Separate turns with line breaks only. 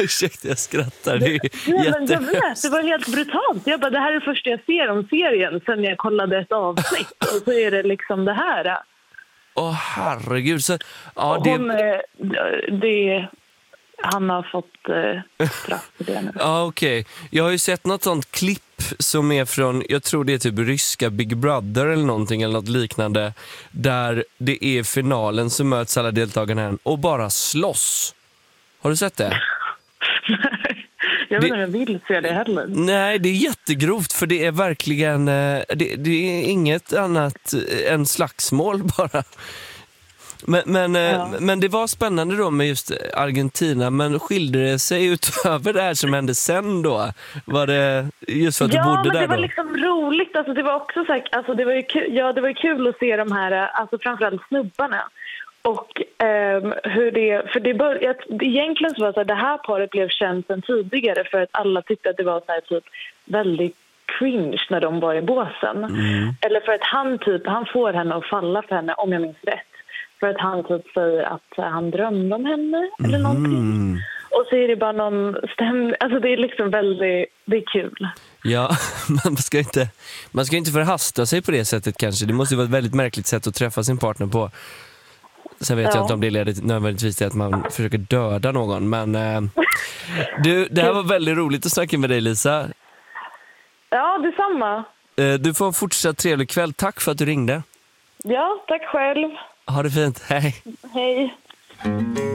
Ursäkta, jag skrattar. Det är
men jag vet, det var helt brutalt. Jag bara, det här är det första jag ser om serien sen jag kollade ett avsnitt. Och så är det liksom det här.
Herregud. Så, ja,
han har fått straff för det nu.
Ja, okej. Jag har ju sett något sånt klipp som är från, jag tror det är typ ryska Big Brother eller någonting eller något liknande, där det är finalen som möts alla deltagarna här och bara slåss. Har du sett det?
Nej, jag vet inte om jag vill se det heller.
Nej, det är jättegrovt för det är verkligen, det är inget annat än slagsmål bara. Men det var spännande då med just Argentina, men skilde det sig utöver det här som hände sen då? Var det just för att du bodde där då? Ja, men det var liksom roligt. Alltså, det var också så här, alltså, det var ju kul att se de här, alltså framförallt snubbarna. Och hur det, för det började, egentligen så var det så här, det här paret blev känt sedan tidigare för att alla tyckte att det var så här, typ väldigt cringe när de var i båsen. Eller för att han får henne att falla för henne, om jag minns rätt. För att han typ säger att han drömde om henne eller någonting. Och så är det bara någon stämning. Alltså det är liksom väldigt, det är kul. Ja, man ska inte förhasta sig på det sättet kanske. Det måste ju vara ett väldigt märkligt sätt att träffa sin partner på. Sen vet jag inte om det leder nödvändigtvis till att man försöker döda någon. Men det här var väldigt roligt att snacka med dig, Lisa.
Ja, detsamma.
Du får en fortsatt trevlig kväll. Tack för att du ringde.
Ja, tack själv.
Ha det fint. Hej.
Hej.